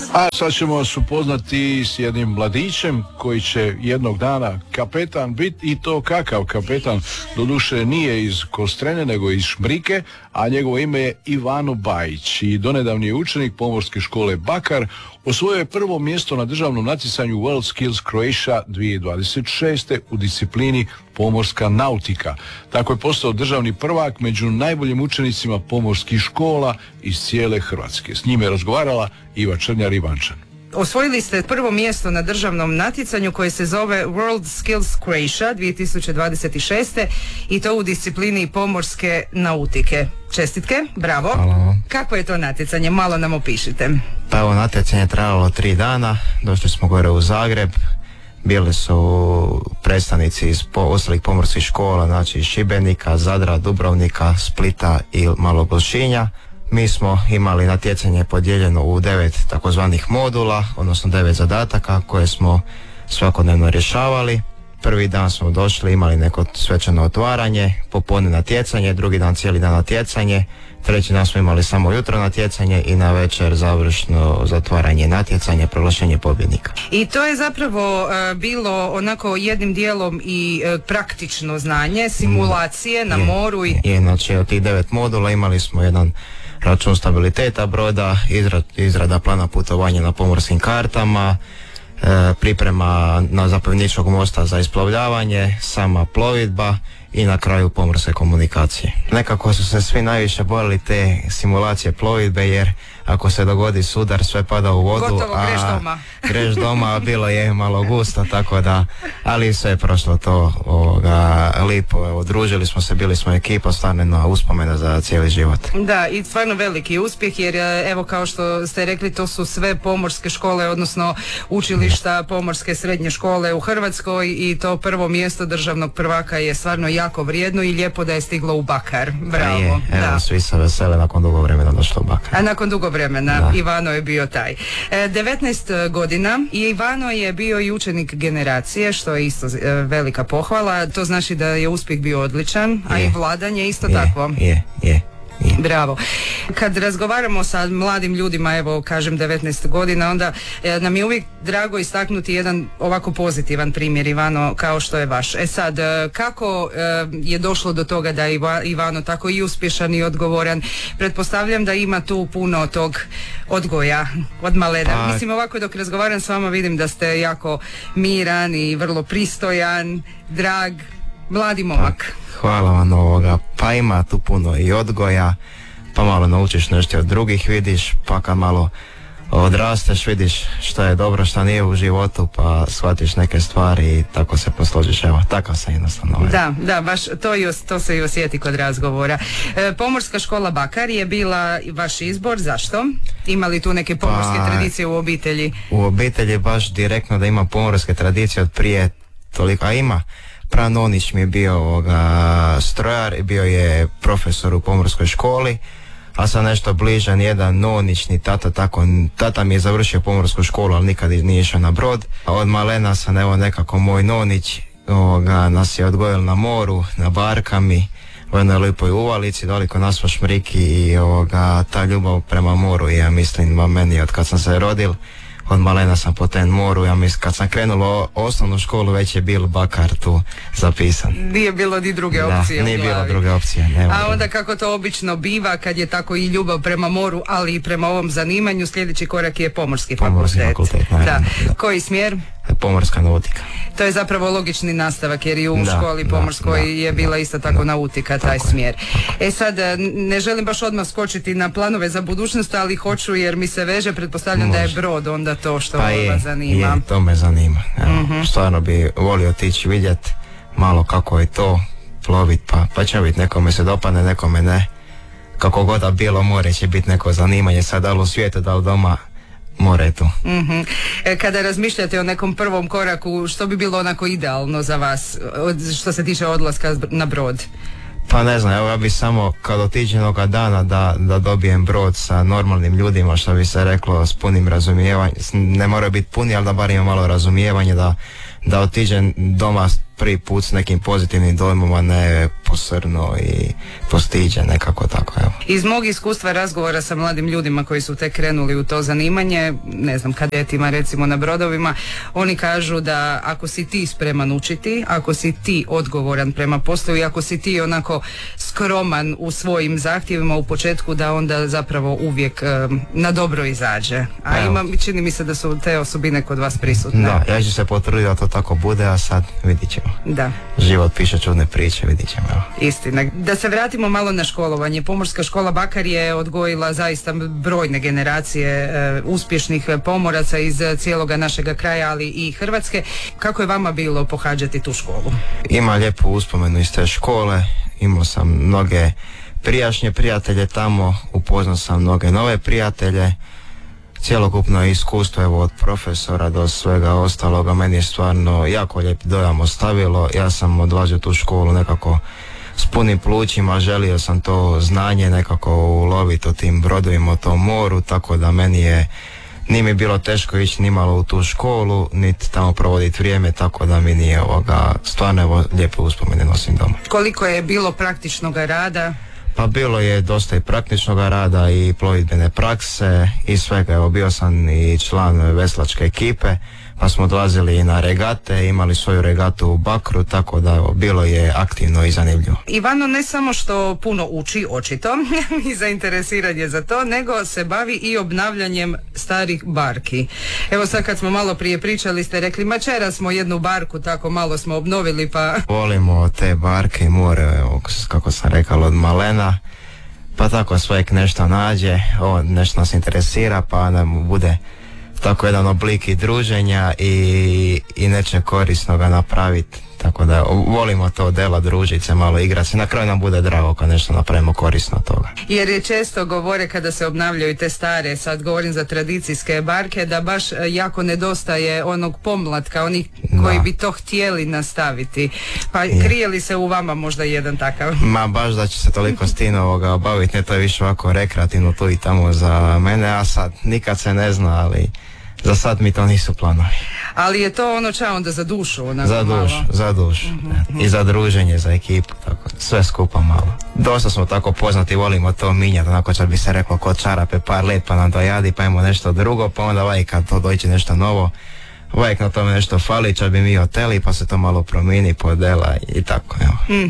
A sad ćemo vas upoznati s jednim mladićem koji će jednog dana kapetan biti, i to kakav kapetan, doduše nije iz Kostrene nego iz Šmrike, a njegovo ime je Ivano Bajić i donedavni je učenik pomorske škole Bakar. Osvojio je prvo mjesto na državnom natjecanju World Skills Croatia 2026. u disciplini pomorska nautika. Tako je postao državni prvak među najboljim učenicima pomorskih škola iz cijele Hrvatske. S njime je razgovarala Iva Črnjar-Ivančan. Osvojili ste prvo mjesto na državnom natjecanju koje se zove World Skills Croatia 2026. i to u disciplini pomorske nautike. Čestitke, bravo. Hvala. Kako je to natjecanje? Malo nam opišite. Pa ovo natjecanje je trajalo 3 dana, došli smo gore u Zagreb, bili su predstavnici iz ostalih pomorskih škola, znači iz Šibenika, Zadra, Dubrovnika, Splita i Malog Lošinja. Mi smo imali natjecanje podijeljeno u 9 takozvanih modula, odnosno 9 zadataka koje smo svakodnevno rješavali. Prvi dan smo došli, imali neko svečano otvaranje, popodne natjecanje, drugi dan cijeli dan natjecanje, treći dan smo imali samo jutro natjecanje i na večer završno zatvaranje natjecanje, proglašenje pobjednika. I to je zapravo bilo onako jednim dijelom i praktično znanje, simulacije na moru. Znači od tih 9 modula imali smo jedan račun stabiliteta broda, izrada plana putovanja na pomorskim kartama, priprema na zapovjedničkog mosta za isplovljavanje, sama plovidba i na kraju pomorske komunikacije. Nekako su se svi najviše bojali te simulacije plovidbe, jer ako se dogodi sudar sve pada u vodu. Gotovo, greš doma. Greš doma, bilo je malo gusto, tako da, ali sve je prošlo to lipo. Evo, družili smo se, bili smo ekipa, stvarno uspomena za cijeli život. Da, i stvarno veliki uspjeh, jer evo kao što ste rekli, to su sve pomorske škole, odnosno učilišta pomorske srednje škole u Hrvatskoj, i to prvo mjesto državnog prvaka je stvarno jako vrijedno i lijepo da je stiglo u Bakar. Bravo. Evo, da. Svi se vesele nakon dugo vremena došlo u Bakar. A nakon dugo vremena, da. Ivano je bio taj. 19 godina i Ivano je bio i učenik generacije, što je isto velika pohvala. To znači da je uspjeh bio odličan, a i vladanje isto tako. Je. Bravo. Kad razgovaramo sa mladim ljudima, evo kažem 19 godina, onda nam je uvijek drago istaknuti jedan ovako pozitivan primjer, Ivano, kao što je vaš. Sad, kako je došlo do toga da je Ivano tako i uspješan i odgovoran? Pretpostavljam da ima tu puno tog odgoja od malena. Mislim, ovako dok razgovaram s vama vidim da ste jako miran i vrlo pristojan, drag, mladi momak. Hvala vam ovoga. Pa ima tu puno i odgoja, pa malo naučiš nešto od drugih, vidiš, pa kad malo odrasteš vidiš šta je dobro, šta nije u životu, pa shvatiš neke stvari i tako se posložiš. Evo, takav sam jednostavno. Da, baš to se i osjeti kod razgovora. Pomorska škola Bakar je bila vaš izbor, zašto? Ima li tu neke pomorske tradicije u obitelji? U obitelji baš direktno da ima pomorske tradicije od prije toliko, a ima. Pranonić mi je bio strojar i bio je profesor u pomorskoj školi, a sad nešto bliže jedan nonični tata mi je završio pomorsku školu, ali nikad nije išao na brod. A od malena sam evo nekako moj nonić nas je odgojil na moru, na barkami, u jednoj lijepoj uvalici, daleko nas u Šmriki, i ta ljubav prema moru, ja mislim, meni od kad sam se rodil, od malena sam po ten moru, ja mislim, kad sam krenulo osnovnu školu već je bil Bakar tu zapisan. Nije bilo ni druge opcije u glavi. Nije bilo druge opcije. A onda kako to obično biva, kad je tako i ljubav prema moru, ali i prema ovom zanimanju, sljedeći korak je pomorski fakultet. Da. Koji smjer? Pomorska nautika. To je zapravo logični nastavak, jer i u školi pomorskoj je bila isto tako nautika, taj smjer. Sad, ne želim baš odmah skočiti na planove za budućnost, ali hoću, jer mi se veže, pretpostavljam da je brod onda to što vas zanima. Je, to me zanima. Stvarno bi volio otići vidjeti malo kako je to plovit, pa će biti, nekome se dopadne, nekome ne. Kako god da bilo, more će biti neko zanimanje, sad da li u svijetu, da li doma, more je tu. Kada razmišljate o nekom prvom koraku, što bi bilo onako idealno za vas što se tiče odlaska na brod? Pa ne znam, evo ja bi samo kad otiđem jednoga dana da dobijem brod sa normalnim ljudima, što bi se reklo, s punim razumijevanjem, ne moraju biti puni, ali da bar ima malo razumijevanje, da otiđem doma prvi put s nekim pozitivnim dojmom, ne posrno i postiđe nekako tako, evo. Iz mog iskustva razgovora sa mladim ljudima koji su tek krenuli u to zanimanje, ne znam, kadetima recimo na brodovima, oni kažu da ako si ti spreman učiti, ako si ti odgovoran prema poslu i ako si ti onako skroman u svojim zahtjevima u početku, da onda zapravo uvijek na dobro izađe. A čini mi se da su te osobine kod vas prisutne. Da, ja ću se potruditi da to tako bude, a sad vidit ćemo. Da. Život piše čudne priče, vidit ćemo. Istina. Da se vratimo malo na školovanje. Pomorska škola Bakar je odgojila zaista brojne generacije uspješnih pomoraca iz cijeloga našega kraja, ali i Hrvatske. Kako je vama bilo pohađati tu školu? Ima lijepu uspomenu iz te škole, imao sam mnoge prijašnje prijatelje tamo, upoznao sam mnoge nove prijatelje, cjelokupno iskustvo evo od profesora do svega ostaloga meni je stvarno jako lijep dojam ostavilo. Ja sam odlazio tu školu nekako s punim plućima, želio sam to znanje nekako uloviti o tim brodovima, o tom moru, tako da nije mi bilo teško ići nimalo u tu školu, niti tamo provoditi vrijeme, tako da mi nije stvarno evo lijepe uspomene nosim doma. Koliko je bilo praktičnog rada? Pa bilo je dosta i praktičnog rada i plovidbene prakse i svega. Evo bio sam i član veslačke ekipe, pa smo odlazili i na regate, imali svoju regatu u Bakru, tako da evo, bilo je aktivno i zanimljivo. Ivano ne samo što puno uči, očito, i zainteresiranje za to, nego se bavi i obnavljanjem starih barki. Evo sad kad smo malo prije pričali ste rekli, mačera smo jednu barku tako malo smo obnovili, pa... Volimo te barke i more, evo, kako sam rekao, od malena, pa tako svojeg nešto nađe, nešto nas interesira, pa nam bude tako jedan oblik i druženja i nečeg korisnoga napraviti. Tako da volimo to dela, družiti se, malo igrati se. Na kraju nam bude drago kad nešto napravimo korisno od toga. Jer je često govore kada se obnavljaju te stare, sad govorim za tradicijske barke, da baš jako nedostaje onog pomlatka, onih koji bi to htjeli nastaviti. Pa krije li se u vama možda jedan takav? Ma baš da će se toliko s tim obaviti, ne, to je više ovako rekreativno tu i tamo za mene, a sad nikad se ne zna, ali za sad mi to nisu planovi. Ali je to ono čao onda za dušu? Za dušu. I za druženje, za ekipu, tako, sve skupa malo. Dosta smo tako poznati, volimo to minjati, onako čak bi se reklo kod čarape, par let pa nam dojadi, pa imamo nešto drugo, pa onda kad to dođe nešto novo, uvijek na tome nešto fali, čak bi mi hoteli, pa se to malo promijeni, podela i tako, evo.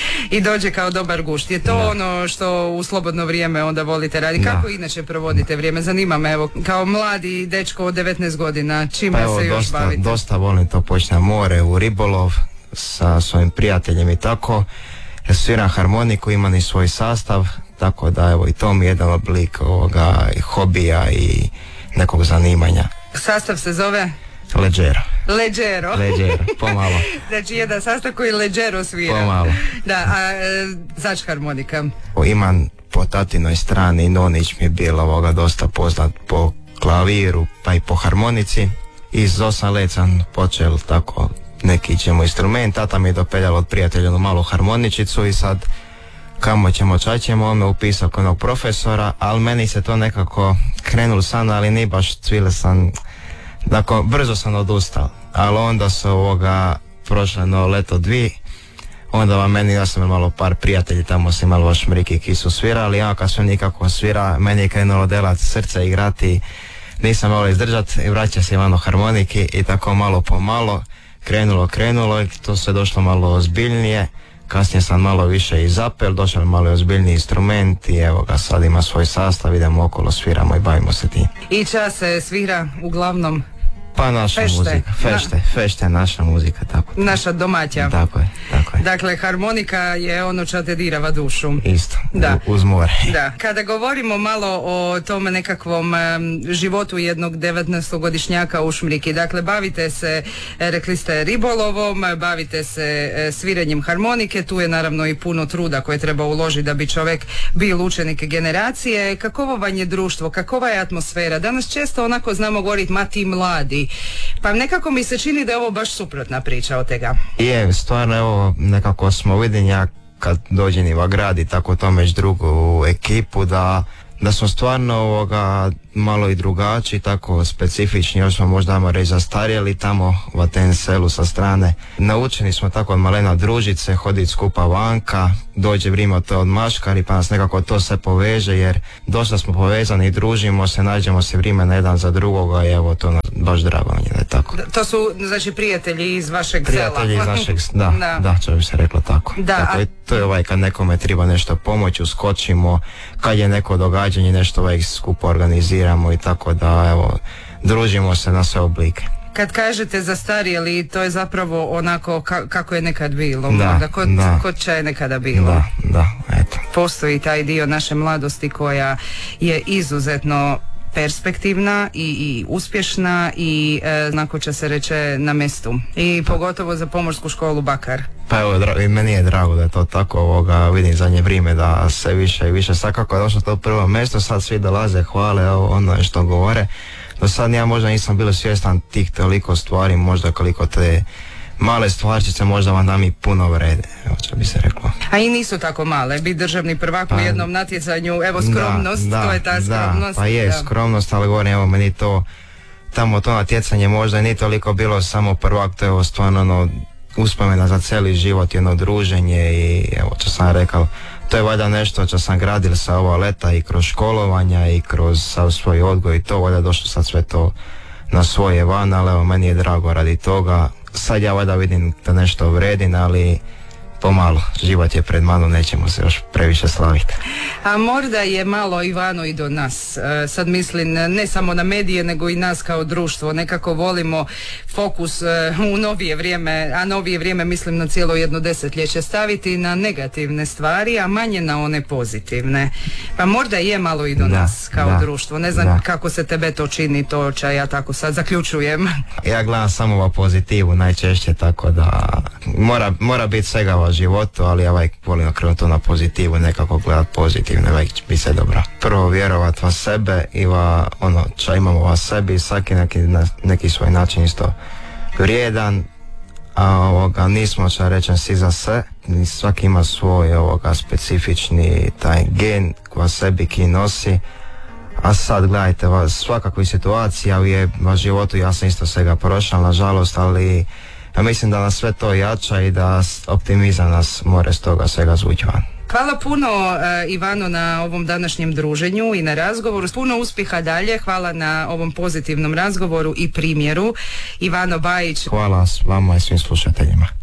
I dođe kao dobar gušt. Je to ono što u slobodno vrijeme onda volite raditi? Kako inače provodite vrijeme? Zanima me, evo, kao mladi dečko od 19 godina, čime se još bavite? Dosta volim to poći na more, u ribolov, sa svojim prijateljem i tako. Ja sviram harmoniku, imam i svoj sastav, tako da evo i to mi je jedan oblik hobija i nekog zanimanja. Sastav se zove? Leđero, pomalo. Znači jedan sastav koji leđero svira. Pomalo. Da, a zač harmonika? Imam po tatinoj strani, nonić mi je bilo dosta poznat po klaviru, pa i po harmonici. Iz 8 let sam počeo tako neki ćemo instrument, tata mi je dopeljala od prijatelja jednu malu harmoničicu i sad kamo ćemo, čaćemo, on me upisao kod onog profesora, ali meni se to nekako krenulo sana, ali ni baš cvile sam. Dakle, brzo sam odustao, ali onda su prošle leto dvi, onda meni, ja sam malo par prijatelji, tamo sam imalo šmriki ki su svirali, ja kad sve nikako svira, meni je krenulo delat srce, igrati, nisam malo izdržat i vraća se Ivano harmoniki i tako malo po malo, krenulo i to se došlo malo ozbiljnije. Kasnije sam malo više i zapel, došao malo ozbiljniji instrument i evo ga sad ima svoj sastav, idemo okolo, sviramo i bavimo se tim. I čas se svira uglavnom? Pa naša muzika, fešte, naša muzika, tako. Naša domaća. Tako je. Dakle, harmonika je ono čo te dirava dušu. Isto, uz more. Da. Kada govorimo malo o tom nekakvom životu jednog 19-godišnjaka u Šmriki, dakle, bavite se, rekli ste, ribolovom, bavite se sviranjem harmonike, tu je naravno i puno truda koje treba uložiti da bi čovjek bio učenik generacije. Kakovo vam je društvo, kakova je atmosfera? Danas često onako znamo govoriti, ma ti mladi. Pa nekako mi se čini da je ovo baš suprotna priča od tega. Je, stvarno, evo, nekako smo vidim, ja kad dođem i grad i tako tome drugu ekipu, da da smo stvarno malo i drugačiji, tako specifični, još smo možda ajmo reći zastarjeli tamo u tem selu sa strane. Naučeni smo tako od malena družit se, hoditi skupa vanka, dođe vrijeme to od maškari pa nas nekako to se poveže, jer dosta smo povezani i družimo se, nađemo se vrijeme jedan za drugoga i evo to nas baš drago mi je tako. To su znači prijatelji iz vašeg prijatelji sela. Iz našeg, da, čo bi se reklo tako. Da, tako to je kad nekome treba nešto pomoći, uskočimo, kad je neko događanje, nešto skupo organiziramo i tako da evo, družimo se na sve oblike. Kad kažete zastarjeli, to je zapravo onako kako je nekad bilo, kod će je nekada bilo. Da, eto. Postoji taj dio naše mladosti koja je izuzetno perspektivna i uspješna i onako će se reče na mestu. I pogotovo za Pomorsku školu Bakar. Pa evo, meni je drago da je to tako, vidim zadnje vrijeme da sve više i više, sad kako je došlo to prvo mjesto, sad svi dolaze, hvale, ono što govore. Do sad ja možda nisam bio svjestan tih toliko stvari, možda koliko te male stvarčice možda vam da mi puno vrede, evo što bi se reklo. A i nisu tako male, biti državni prvak u jednom natjecanju, evo skromnost, to je ta skromnost. Pa je skromnost, ali govorim, evo meni to, tamo to natjecanje možda nije toliko bilo samo prvak, to je stvarno uspomena za cijeli život, jedno druženje i evo što sam rekao, to je valjda nešto što sam gradio sa ova leta i kroz školovanja i kroz sav svoj odgoj i to, valjda došlo sad sve to na svoje van, ali evo meni je drago radi toga. Sad ja valjda vidim da nešto vredim, ali pomalo, život je pred mano, nećemo se još previše slaviti. A možda je malo Ivano i do nas, sad mislim ne samo na medije nego i nas kao društvo, nekako volimo fokus u novije vrijeme, a novije vrijeme mislim na cijelo jedno desetljeće staviti na negativne stvari, a manje na one pozitivne. Pa možda je malo i do nas kao društvo, ne znam kako se tebe to čini, to će ja tako sad zaključujem. Ja gledam samo pozitivu najčešće, tako da mora biti svega u životu, ali ja volim okrenuti na pozitivu, nekako gledat pozitivno, bi se dobro. Prvo vjerovat vas sebe i ono čo imamo vas sebi, svaki neki svoj način isto vrijedan, a nismo čo rečem svi za sve, svaki ima svoj specifični taj gen vas sebi ki nosi. A sad gledajte, svakakvih situacija je u životu, ja sam isto svega prošao, nažalost, ali ja mislim da nas sve to jača i da optimizam nas more s toga svega zvuči van. Hvala puno Ivano na ovom današnjem druženju i na razgovoru. Puno uspjeha dalje, hvala na ovom pozitivnom razgovoru i primjeru. Ivano Bajić. Hvala vama i svim slušateljima.